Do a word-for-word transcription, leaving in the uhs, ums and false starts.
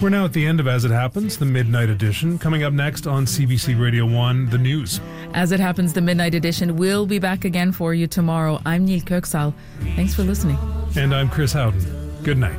We're now at the end of As It Happens, the Midnight Edition. Coming up next on C B C Radio one, the news. As It Happens, the Midnight Edition will be back again for you tomorrow. I'm Neil Kirksal. Thanks for listening. And I'm Chris Howden. Good night.